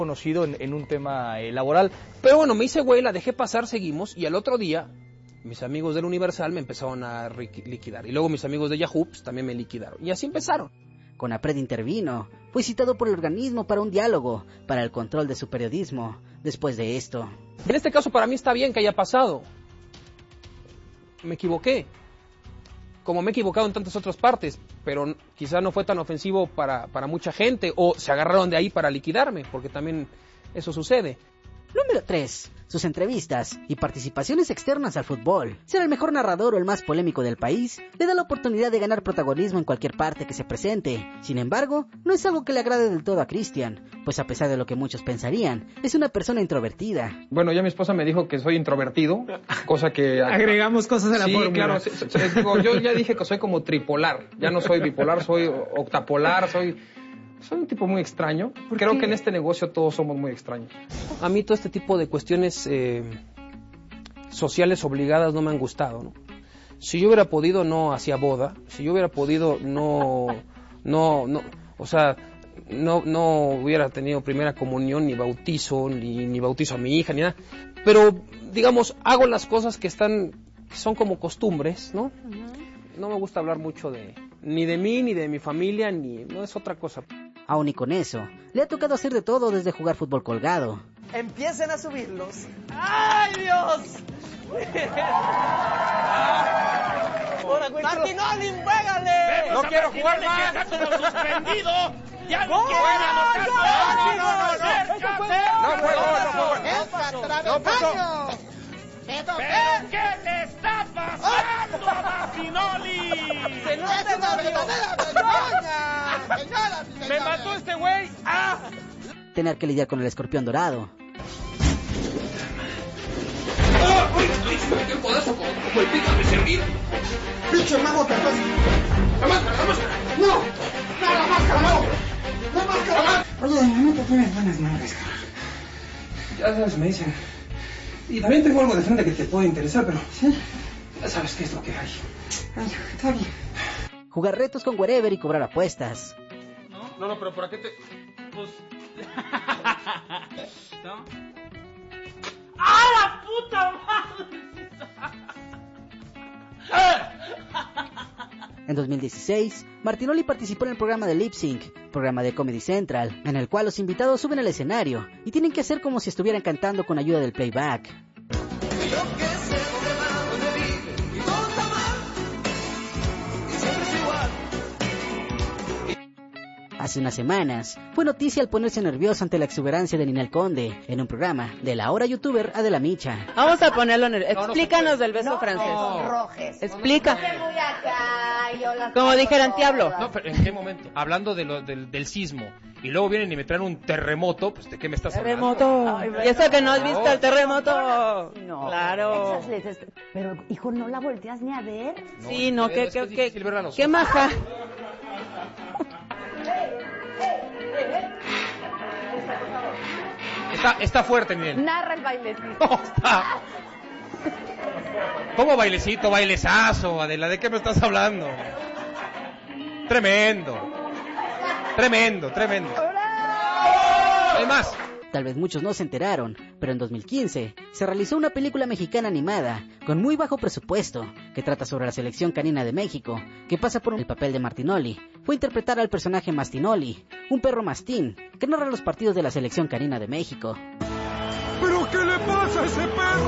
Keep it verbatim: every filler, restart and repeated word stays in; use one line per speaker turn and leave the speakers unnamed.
conocido en, en un tema eh, laboral.
Pero bueno, me hice güey, la dejé pasar, seguimos, y al otro día mis amigos del Universal me empezaron a liquidar. Y luego mis amigos de Yahoo pues, también me liquidaron. Y así empezaron.
CONAPRED intervino. Fue citado por el organismo para un diálogo, para el control de su periodismo. Después de esto...
En este caso para mí está bien que haya pasado. Me equivoqué. Como me he equivocado en tantas otras partes. Pero quizá no fue tan ofensivo para, para mucha gente. O se agarraron de ahí para liquidarme. Porque también eso sucede.
Número tres. Sus entrevistas y participaciones externas al fútbol. Ser el mejor narrador o el más polémico del país le da la oportunidad de ganar protagonismo en cualquier parte que se presente. Sin embargo, no es algo que le agrade del todo a Cristian, pues a pesar de lo que muchos pensarían, es una persona introvertida.
Bueno, ya mi esposa me dijo que soy introvertido, cosa que...
Agregamos cosas a la
sí,
fórmula.
Claro, sí, sí, digo, yo ya dije que soy como tripolar, ya no soy bipolar, soy octapolar, soy... Soy un tipo muy extraño. Creo que en este negocio todos somos muy extraños.
A mí todo este tipo de cuestiones eh, sociales obligadas no me han gustado, ¿no? Si yo hubiera podido, no hacía boda. Si yo hubiera podido, no... no, no o sea, no, no hubiera tenido primera comunión, ni bautizo, ni, ni bautizo a mi hija, ni nada. Pero, digamos, hago las cosas que están... que son como costumbres, ¿no? No me gusta hablar mucho de... ni de mí, ni de mi familia, ni... no es otra cosa.
Aún y con eso, le ha tocado hacer de todo desde jugar fútbol colgado.
Empiecen a subirlos. ¡Ay, Dios! ¡Martinoli, pégale!
¡No quiero jugar más! ¡Está como suspendido! ¡Ya no quiero anotar!
¡No, no, no!
¡No juego, no juego!
¡No pasó!
¿Pero qué le está pasando a Martinoli?
¡Se no es una verdadera vergüenza!
¡Me mató este güey! ¡Ah!
Tener que lidiar con el escorpión dorado.
¡Oh! ¡Uy! ¡Uy! ¡Se me metió el codazo como, como el pico de servir!
¡Pinche mago perverso!
¡La máscara, la máscara!
¡No! ¡No, la máscara, no! ¡La máscara! Oye, la neta tienes buenas nalgas, cabrón.
Ya sabes, me dicen... Y también tengo algo de frente que te puede interesar, pero...
¿Sí?
Ya sabes qué es lo que hay.
Ay, está bien.
Jugar retos con Wherever y cobrar apuestas.
No, no, no, pero ¿para qué te...? Pues... ¿No? ¡Ah, la puta madre!
En dos mil dieciséis, Martinoli participó en el programa de Lip Sync, programa de Comedy Central, en el cual los invitados suben al escenario y tienen que hacer como si estuvieran cantando con ayuda del playback. Hace unas semanas, fue noticia al ponerse nervioso ante la exuberancia de Ninel Conde, en un programa de la ahora youtuber Adela Micha.
Vamos a ponerlo en el... Explícanos del beso francés.
No, rojes.
Explica.
Muy acá, yo las
Como dijeran, Diablo.
No, pero ¿en qué momento? Hablando de lo, del, del sismo, y luego vienen y me traen un terremoto, pues ¿de qué me estás
terremoto.
hablando?
Ay, y eso que no has visto el terremoto.
No.
Claro.
Esas veces, pero, hijo, ¿no la volteas ni a ver?
No,
sí, no,
qué,
que, que, que,
qué
maja.
Está, está fuerte, Ninel.
Narra el bailecito.
No, está. ¿Cómo bailecito? Bailezazo, Adela, ¿de qué me estás hablando? Tremendo. Tremendo, tremendo. Además,
tal vez muchos no se enteraron, pero en dos mil quince se realizó una película mexicana animada con muy bajo presupuesto que trata sobre la selección canina de México, que pasa por el papel de Martinoli. Fue interpretar al personaje Mastinoli, un perro mastín que narra los partidos de la selección canina de México.
¿Pero qué le pasa a ese perro?